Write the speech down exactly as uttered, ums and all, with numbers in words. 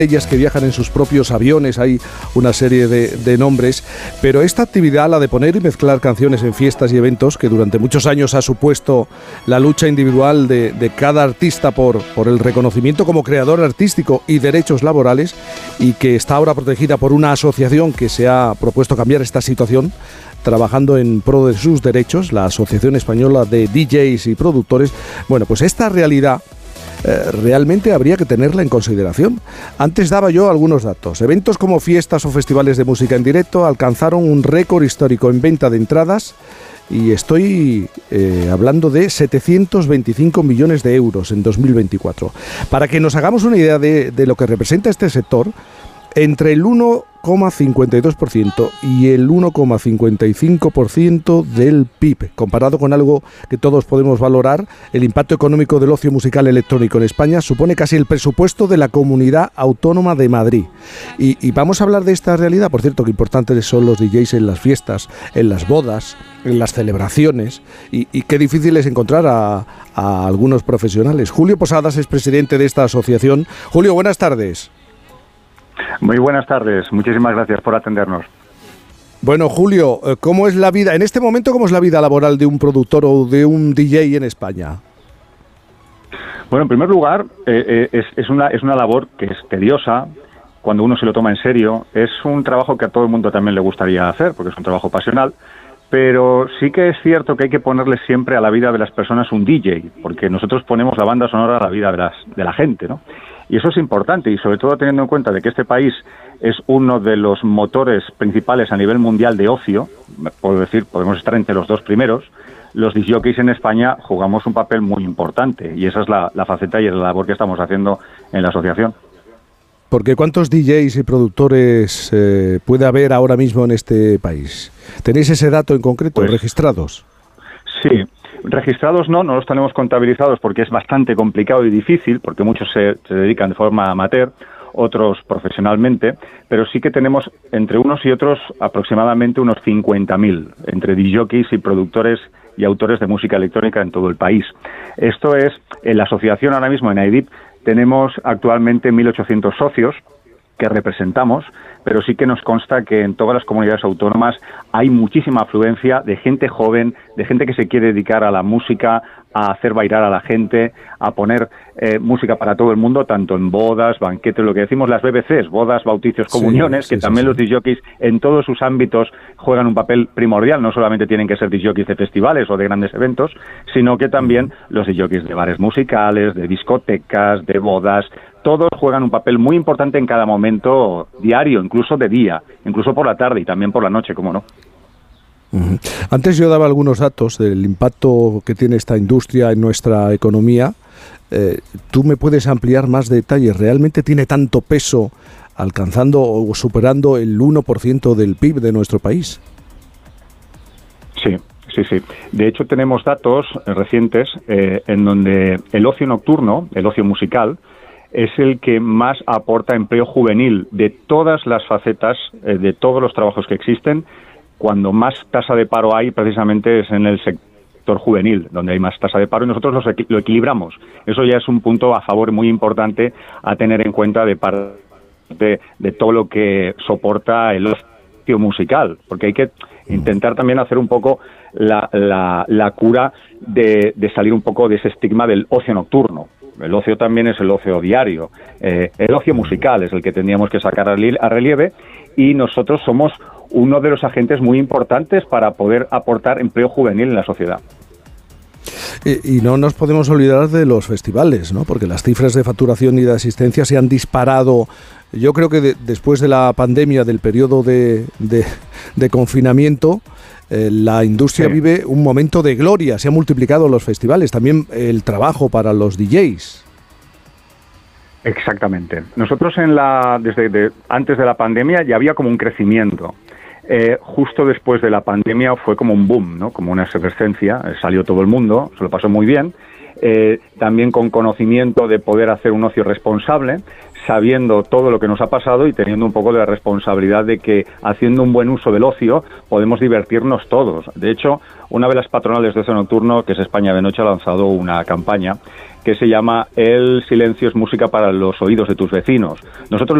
ellas que viajan en sus propios aviones, hay una serie de, de nombres, pero esta actividad, la de poner y mezclar canciones en fiestas y eventos, que durante muchos años ha supuesto la lucha individual de, de cada artista por, por el reconocimiento como creador artístico y derechos laborales, y que está ahora protegida por una asociación que se ha propuesto cambiar esta situación, trabajando en pro de sus derechos, la Asociación Española de D Js y Productores. Bueno, pues esta realidad Eh, realmente habría que tenerla en consideración. Antes daba yo algunos datos. Eventos como fiestas o festivales de música en directo alcanzaron un récord histórico en venta de entradas, y estoy eh, hablando de setecientos veinticinco millones de euros en dos mil veinticuatro. Para que nos hagamos una idea de, de lo que representa este sector, entre el uno coma cincuenta y dos por ciento y el uno coma cincuenta y cinco por ciento del P I B, comparado con algo que todos podemos valorar, el impacto económico del ocio musical electrónico en España supone casi el presupuesto de la Comunidad Autónoma de Madrid. Y, y vamos a hablar de esta realidad. Por cierto, qué importantes son los D Js en las fiestas, en las bodas, en las celebraciones, y, y qué difícil es encontrar a, a algunos profesionales. Julio Posadas es presidente de esta asociación. Julio, buenas tardes. Muy buenas tardes, muchísimas gracias por atendernos. Bueno, Julio, ¿cómo es la vida, en este momento, cómo es la vida laboral de un productor o de un D J en España? Bueno, en primer lugar, eh, eh, es, es, una, es una labor que es tediosa cuando uno se lo toma en serio. Es un trabajo que a todo el mundo también le gustaría hacer, porque es un trabajo pasional, pero sí que es cierto que hay que ponerle siempre a la vida de las personas un D J, porque nosotros ponemos la banda sonora a la vida de, las, de la gente, ¿no? Y eso es importante, y sobre todo teniendo en cuenta de que este país es uno de los motores principales a nivel mundial de ocio, puedo decir, podemos estar entre los dos primeros. Los disc jockeys en España jugamos un papel muy importante, y esa es la, la faceta y la labor que estamos haciendo en la asociación. Porque ¿cuántos D Js y productores eh, puede haber ahora mismo en este país? ¿Tenéis ese dato en concreto, pues, registrados? Sí. Registrados no, no los tenemos contabilizados porque es bastante complicado y difícil, porque muchos se, se dedican de forma amateur, otros profesionalmente, pero sí que tenemos entre unos y otros aproximadamente unos cincuenta mil, entre discjockeys y productores y autores de música electrónica en todo el país. Esto es, en la asociación ahora mismo en AIDIP tenemos actualmente mil ochocientos socios que representamos, pero sí que nos consta que en todas las comunidades autónomas hay muchísima afluencia de gente joven, de gente que se quiere dedicar a la música, a hacer bailar a la gente, a poner eh, música para todo el mundo, tanto en bodas, banquetes, lo que decimos las B B Cs, bodas, bautizos, comuniones, sí, sí, que sí, también sí. Los discjockeys en todos sus ámbitos juegan un papel primordial. No solamente tienen que ser discjockeys de festivales o de grandes eventos, sino que también los discjockeys de bares musicales, de discotecas, de bodas, todos juegan un papel muy importante en cada momento diario, incluso de día, incluso por la tarde y también por la noche, ¿cómo no? Uh-huh. Antes yo daba algunos datos del impacto que tiene esta industria en nuestra economía. Eh, ¿Tú me puedes ampliar más detalles? ¿Realmente tiene tanto peso, alcanzando o superando el uno por ciento del P I B de nuestro país? Sí. Sí, sí. De hecho, tenemos datos recientes eh, en donde el ocio nocturno, el ocio musical, es el que más aporta empleo juvenil de todas las facetas, eh, de todos los trabajos que existen. Cuando más tasa de paro hay, precisamente es en el sector juvenil, donde hay más tasa de paro, y nosotros los equi- lo equilibramos. Eso ya es un punto a favor muy importante a tener en cuenta de parte de, de todo lo que soporta el ocio musical, porque hay que intentar también hacer un poco la, la, la cura de, de salir un poco de ese estigma del ocio nocturno. El ocio también es el ocio diario. Eh, el ocio musical es el que tendríamos que sacar a relieve, y nosotros somos uno de los agentes muy importantes para poder aportar empleo juvenil en la sociedad. Y, y no nos podemos olvidar de los festivales, ¿no? Porque las cifras de facturación y de asistencia se han disparado. Yo creo que de, después de la pandemia, del periodo de, de, de confinamiento, eh, la industria sí. vive un momento de gloria. Se han multiplicado los festivales, también el trabajo para los D Js. Exactamente. Nosotros en la desde de, antes de la pandemia ya había como un crecimiento. eh, justo después de la pandemia fue como un boom, ¿no? Como una efervescencia, eh, salió todo el mundo, se lo pasó muy bien, eh, también con conocimiento de poder hacer un ocio responsable, sabiendo todo lo que nos ha pasado y teniendo un poco de la responsabilidad de que haciendo un buen uso del ocio podemos divertirnos todos. De hecho, una de las patronales de ocio nocturno, que es España de Noche, ha lanzado una campaña que se llama El silencio es música para los oídos de tus vecinos. Nosotros